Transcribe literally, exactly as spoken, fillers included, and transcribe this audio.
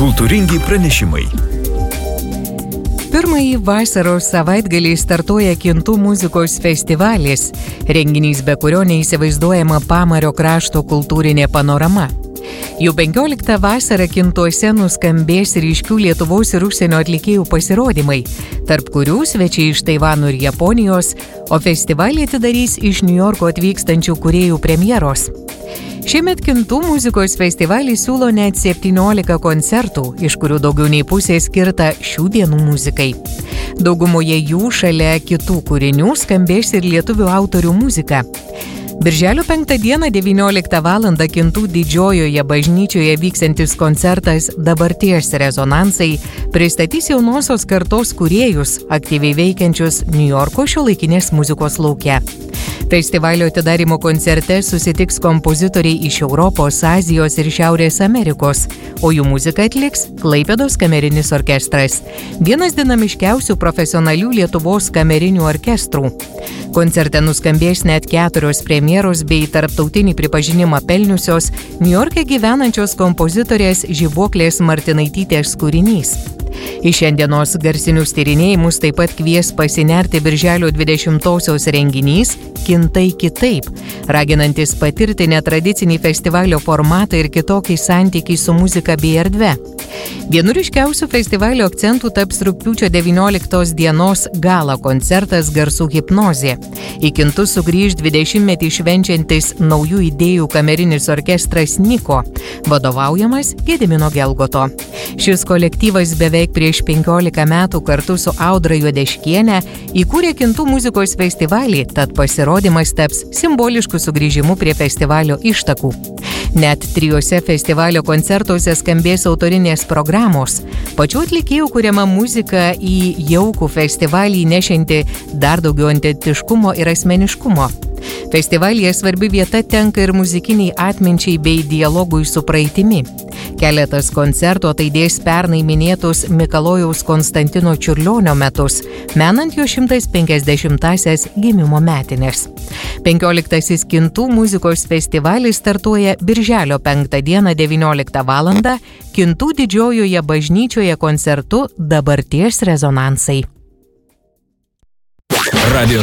Kultūringi pranešimai. Pirmąjį vasaros savaitgalį startuoja Kintų muzikos festivalis, renginys, be kurio neįsivaizduojama Pamario krašto kultūrinė panorama. Jau penkioliktą vasarą Kintuose nuskambės ryškių Lietuvos ir užsienio atlikėjų pasirodymai, tarp kurių svečiai iš Taivano ir Japonijos, o festivalį atidarys iš Niujorko atvykstančių kūrėjų premjeros. Šiemet Kintų muzikos festivalis siūlo net septyniolika koncertų, iš kurių daugiau nei pusė skirta šių dienų muzikai. Daugumoje jų šalia kitų kūrinių skambės ir lietuvių autorių muzika. Birželio penktą dieną devynioliktą valandą Kintų didžiojoje bažnyčioje vyksiantis koncertas Dabarties rezonansai pristatys jaunosios kartos kūrėjus, aktyviai veikiančius Niujorko šiuolaikinės muzikos lauke. Festivalio atidarymo koncerte susitiks kompozitoriai iš Europos, Azijos ir Šiaurės Amerikos, o jų muziką atliks Klaipėdos kamerinis orkestras, vienas dinamiškiausių profesionalių Lietuvos kamerinių orkestrų. Koncerte nuskambės net keturios premjeros bei tarptautinį pripažinimą pelniusios Niujorke gyvenančios kompozitorės Žibuoklės Martinaitytės kūrinys. Į šiandienos garsinius tyrinėjimus taip pat kvies pasinerti birželio dvidešimtosios renginys Kintai kitaip, raginantis patirti netradicinį festivalio formatą ir kitokį santykį su muzika bei erdve. Vienu ryškiausių festivalio akcentų taps rugpjūčio devynioliktos dienos gala koncertas Garsų hipnozė. Į Kintus sugrįž dvidešimtmetį švenčiantis naujų idėjų kamerinis orkestras Niko, vadovaujamas Gedimino Gelgoto. Šis kolektyvas beveik prieš penkiolika metų kartu su Audra Juodeškiene įkūrė Kintų muzikos festivalį, tad pasirodymas taps simbolišku sugrįžimu prie festivalio ištakų. Net trijose festivalio koncertuose skambės autorinės programos. Pačių atlikėjų kuriama muzika į jaukų festivalį nešianti dar daugiau autentiškumo ir asmeniškumo. Festivalyje svarbi vieta tenka ir muzikiniai atminčiai bei dialogui su praeitimi. Keletas koncertų ataidės pernai minėtus Mikalojaus Konstantino Čiurlionio metus, menant jo šimtas penkiasdešimtąsias gimimo metines. penkioliktasis Kintų muzikos festivalis startuoja birželio penktą dieną devynioliktą valandą Kintų didžiojoje bažnyčioje koncertu Dabarties rezonansai. Radio